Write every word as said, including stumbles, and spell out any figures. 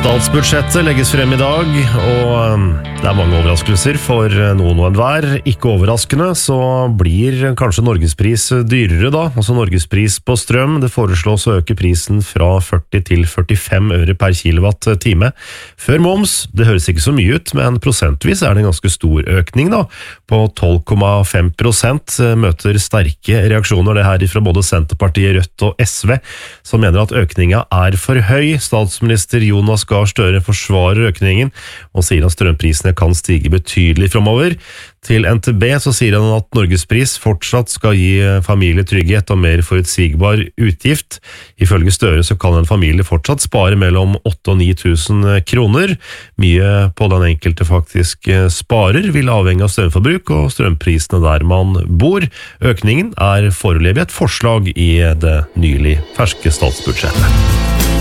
Statsbudsjettet legges frem i dag, og det er mange overraskelser for noen og enhver. Ikke overraskende så blir kanskje Norgespris dyrere da, altså Norgespris på strøm. Det foreslås å øke prisen fra førti til førtifem øre per kilowatt time. Før moms, det høres ikke så mye ut, men prosentvis er det en ganske stor økning da. På tolv komma fem prosent møter sterke reaksjoner det her fra både Senterpartiet, Rødt og S V, som mener at økninga er for høy. Statsminister Jonas Gahr Støre forsvarer økningen og sier at strømprisene kan stige betydelig fremover. Til N T B så sier han at Norgespris fortsatt skal gi familie trygghet og mer forutsigbar utgift. Ifølge Støre så kan en familie fortsatt spare mellom åtte og ni tusen kroner. Mye på den enkelte faktisk sparer vil avhenge av strømforbruk og strømprisene der man bor. Økningen er foreløpig et forslag i det nylig ferske statsbudsjettet.